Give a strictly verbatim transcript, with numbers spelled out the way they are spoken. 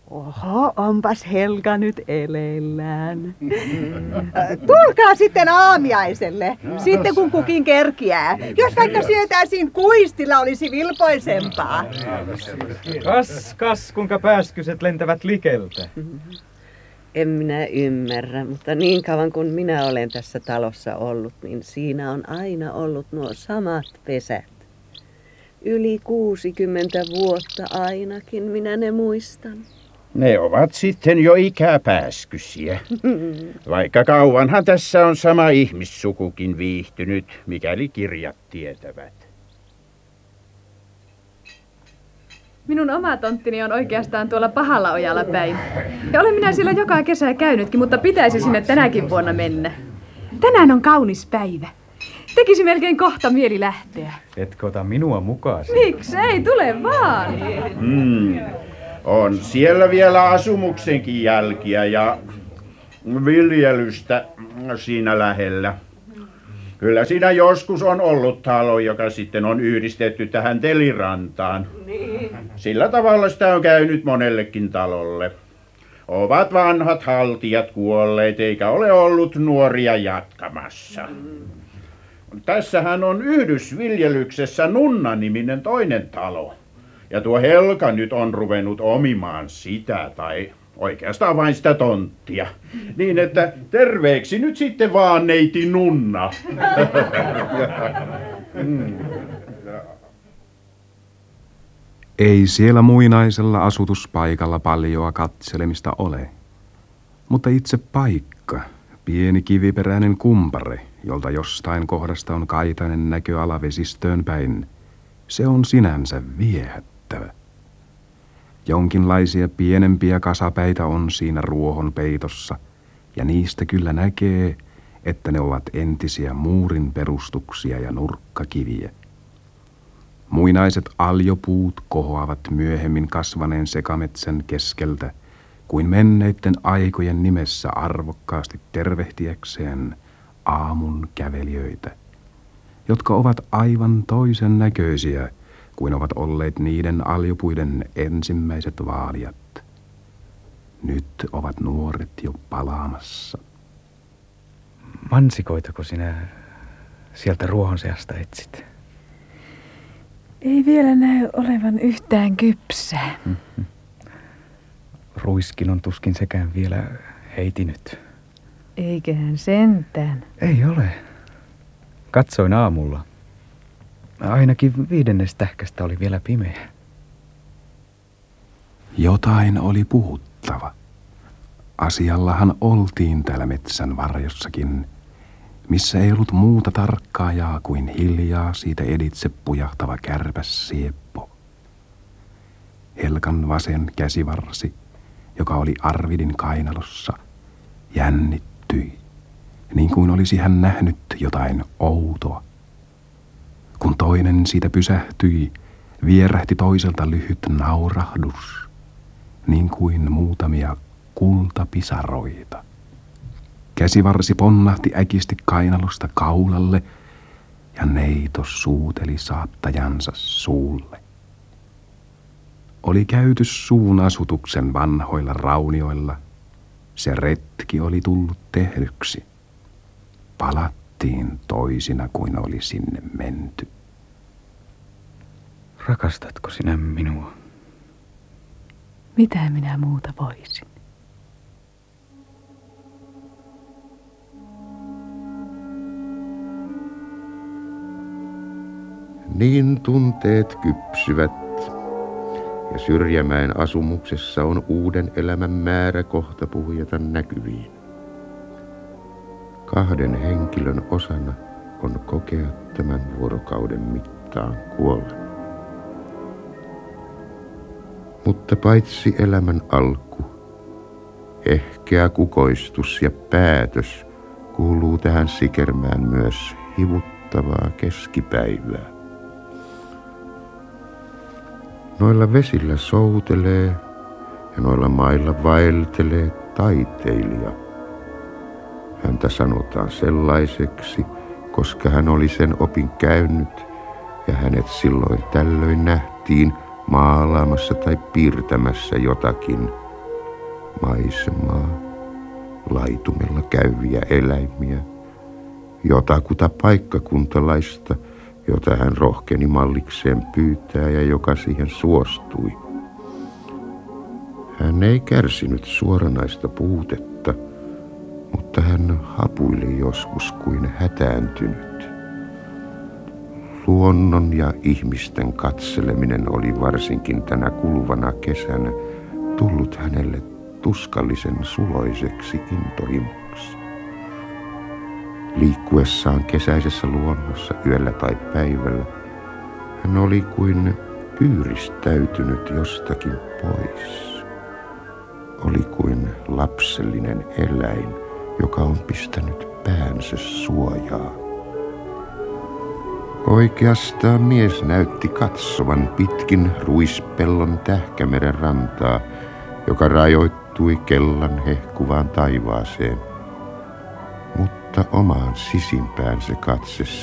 Oho, onpas Helga nyt eleillään. Tulkaa sitten aamiaiselle, sitten kun kukin kerkiää. Jos vaikka syötäisiin kuistilla, olisi vilpoisempaa. Kas, kas, kuinka pääskyset lentävät likeltä. En minä ymmärrä, mutta niin kauan kun minä olen tässä talossa ollut, niin siinä on aina ollut nuo samat pesät. Yli kuusikymmentä vuotta ainakin minä ne muistan. Ne ovat sitten jo ikäpääskysiä. Vaikka kauanhan tässä on sama ihmissukukin viihtynyt, mikäli kirjat tietävät. Minun oma tonttini on oikeastaan tuolla Pahalla ojalla päin. Ja olen minä siellä joka kesä käynytkin, mutta pitäisi sinne tänäkin vuonna mennä. Tänään on kaunis päivä. Tekisi melkein kohta mieli lähteä. Etkö ota minua mukaan? Miksei, tule vaan. Mm. On siellä vielä asumuksenkin jälkiä ja viljelystä siinä lähellä. Kyllä siinä joskus on ollut talo, joka sitten on yhdistetty tähän Telirantaan. Sillä tavalla sitä on käynyt monellekin talolle. Ovat vanhat haltijat kuolleet eikä ole ollut nuoria jatkamassa. Tässähän on yhdysviljelyksessä Nunna-niminen toinen talo. Ja tuo Helga nyt on ruvennut omimaan sitä, tai oikeastaan vain sitä tonttia. Niin että terveeksi nyt sitten vaan neiti Nunna. Ei siellä muinaisella asutuspaikalla paljoa katselemista ole. Mutta itse paikka, pieni kiviperäinen kumpare, jolta jostain kohdasta on kaitainen näköala vesistöön päin, se on sinänsä viehättävä. Jonkinlaisia pienempiä kasapäitä on siinä ruohon peitossa, ja niistä kyllä näkee, että ne ovat entisiä muurin perustuksia ja nurkkakiviä. Muinaiset aljopuut kohoavat myöhemmin kasvaneen sekametsän keskeltä, kuin menneiden aikojen nimessä arvokkaasti tervehtiäkseen aamun kävelijöitä, jotka ovat aivan toisen näköisiä kuin ovat olleet niiden aljopuiden ensimmäiset vaalijat. Nyt ovat nuoret jo palaamassa. Mansikoitako sinä sieltä ruohon seasta etsit? Ei vielä näy olevan yhtään kypsää. Mm-hmm. Ruiskin on tuskin sekään vielä heitinyt. Eiköhän sentään. Ei ole. Katsoin aamulla. Ainakin viidennestähkästä oli vielä pimeä. Jotain oli puhuttava. Asiallahan oltiin täällä metsän varjossakin, missä ei ollut muuta tarkkaajaa kuin hiljaa siitä editse pujahtava kärpäs sieppo. Helgan vasen käsivarsi, joka oli Arvidin kainalossa, jännittyi, niin kuin olisi hän nähnyt jotain outoa. Kun toinen siitä pysähtyi, vierähti toiselta lyhyt naurahdus, niin kuin muutamia kultapisaroita. Käsivarsi ponnahti äkisti kainalosta kaulalle, ja neito suuteli saattajansa suulle. Oli käyty suun asutuksen vanhoilla raunioilla. Se retki oli tullut tehdyksi. Palattiin toisina kuin oli sinne menty. Rakastatko sinä minua? Mitä minä muuta voisin? Niin tunteet kypsyvät, ja Syrjämäen asumuksessa on uuden elämän määrä kohta puhjeta näkyviin. Kahden henkilön osana on kokea tämän vuorokauden mittaan kuoleman. Mutta paitsi elämän alku, ehkeä kukoistus ja päätös kuuluu tähän sikermään myös hivuttavaa keskipäivää. Noilla vesillä soutelee ja noilla mailla vaeltelee taiteilija. Häntä sanotaan sellaiseksi, koska hän oli sen opin käynyt ja hänet silloin tällöin nähtiin maalaamassa tai piirtämässä jotakin, maisemaa, laitumella käyviä eläimiä, jotakuta paikkakuntalaista, jota hän rohkeni mallikseen pyytää ja joka siihen suostui. Hän ei kärsinyt suoranaista puutetta, mutta hän hapuili joskus kuin hätääntynyt. Luonnon ja ihmisten katseleminen oli varsinkin tänä kuluvana kesänä tullut hänelle tuskallisen suloiseksi intohimoksi. Liikkuessaan kesäisessä luonnossa yöllä tai päivällä hän oli kuin pyyristäytynyt jostakin pois. Oli kuin lapsellinen eläin, joka on pistänyt päänsä suojaan. Oikeastaan mies näytti katsovan pitkin ruispellon Tähkämeren rantaa, joka rajoittui kellan hehkuvaan taivaaseen. Mutta omaan sisimpään se katse